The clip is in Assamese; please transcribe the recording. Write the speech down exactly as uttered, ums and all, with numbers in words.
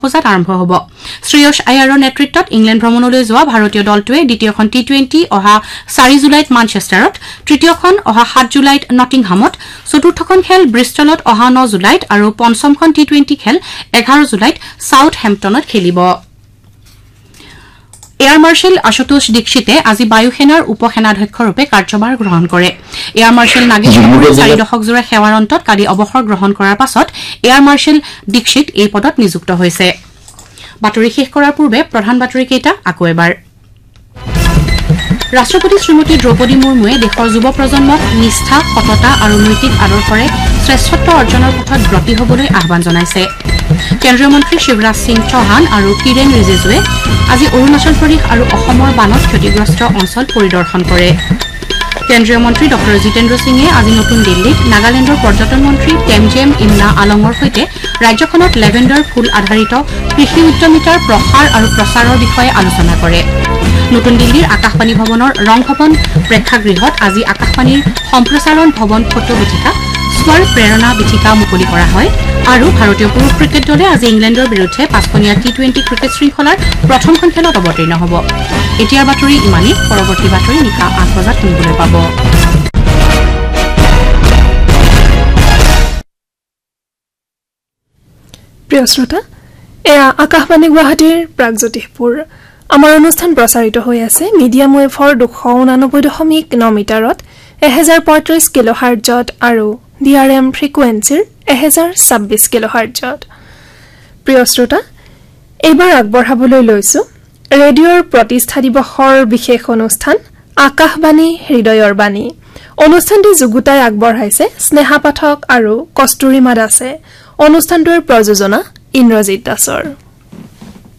বজাত আৰম্ভ হ'ব শ্ৰেয়স আয়াৰৰ নেতৃত্বত ইংলেণ্ড ভ্ৰমণলৈ যোৱা ভাৰতীয় দলটোৱে দ্বিতীয়খন টি টুৱেণ্টি অহা চাৰি জুলাইত মানচেষ্টাৰত তৃতীয়খন অহা সাত জুলাইত নটিংহামত চতুৰ্থখন খেল ব্ৰিষ্টলত অহা ন জুলাইত আৰু পঞ্চমখন টি টুৱেণ্টি খেল এঘাৰ জুলাইত সাউথ হেম্পটনত খেলিব এয়াৰ মাৰ্শেল আশুতোষ দীক্ষিতে আজি বায়ুসেনাৰ উপসেনাধ্যক্ষৰূপে কাৰ্যভাৰ গ্ৰহণ কৰে এয়াৰ মাৰ্শেল নাগেশ্বৰৰ চাৰি দশকজোৰা সেৱাৰ অন্তত কালি অৱসৰ গ্ৰহণ কৰাৰ পাছত এয়াৰ মাৰ্শেল দীক্ষিত এই পদত নিযুক্ত হৈছে বাতৰি শেষ কৰাৰ পূৰ্বে প্ৰধান বাতৰি কেইটা আকৌ এবাৰ ৰাষ্ট্ৰপতি শ্ৰীমতী দ্ৰৌপদী মুৰ্মুৱে দেশৰ যুৱ প্ৰজন্মক নিষ্ঠা সততা আৰু নৈতিক আদৰ্শৰে শ্ৰেষ্ঠত্ব অৰ্জনৰ পথত ব্ৰতী হ'বলৈ আহ্বান জনাইছে কেন্দ্ৰীয় মন্ত্ৰী শিৱৰাজ সিং চৌহান আৰু কিৰেণ ৰিজিজুৱে আজি অৰুণাচল প্ৰদেশ আৰু অসমৰ বানত ক্ষতিগ্ৰস্ত অঞ্চল পৰিদৰ্শন কৰে কেন্দ্ৰীয় মন্ত্ৰী ডঃ জিতেন্দ্ৰ সিঙে আজি নতুন দিল্লীত নাগালেণ্ডৰ পৰ্যটন মন্ত্ৰী টেমজেম ইমনা আলঙৰ সৈতে ৰাজ্যখনত লেভেণ্ডাৰ ফুল আধাৰিত কৃষি উদ্যমিতাৰ প্ৰসাৰ আৰু প্ৰচাৰৰ বিষয়ে আলোচনা কৰে নতুন দিল্লীৰ আকাশবাণী ভৱনৰ ৰং ভৱন প্ৰেক্ষাগৃহত আজি আকাশবাণীৰ সম্প্ৰচাৰণ ভৱন ফটো বিথিকা স্বৰ প্ৰেৰণা বিথিকা মুকলি কৰা হয় আৰু ভাৰতীয় পুৰুষ ক্ৰিকেট দলে আজি ইংলেণ্ডৰ বিৰুদ্ধে পাঁচখনীয়া টি টুৱেণ্টি ক্ৰিকেট শৃংখলাৰ প্ৰথমখন খেলত অৱতীৰ্ণ হ'ব এতিয়াৰ বাতৰি ইমানেই পৰৱৰ্তী বাতৰি নিশা আঠ বজাত শুনিবলৈ পাব প্ৰিয় শ্ৰোতা এয়া আকাশবাণী গুৱাহাটীৰ প্ৰাগজ্যোতিষপুৰ আমাৰ অনুষ্ঠান প্ৰচাৰিত হৈ আছে মিডিয়াম ৱেভৰ দুশ ঊনানব্বৈ দশমিক ন মিটাৰত এহেজাৰ পঁয়ত্ৰিশ কিলোহাৰ্টজত আৰু ডি আৰ এম ফ্ৰিকুৱেঞ্চিৰ এহেজাৰ ছাব্বিছ কিলোহাৰ্টজত প্ৰিয় শ্ৰোতা এইবাৰ আগবঢ়াবলৈ লৈছো ৰেডিঅ'ৰ প্ৰতিষ্ঠা দিৱসৰ বিশেষ অনুষ্ঠান আকাশবাণী হৃদয়ৰ বাণী অনুষ্ঠানটি যুগুতাই আগবঢ়াইছে স্নেহা পাঠক আৰু কস্তুৰীমা দাসে অনুষ্ঠানটোৰ প্ৰযোজনা ইন্দ্ৰজিৎ দাসৰ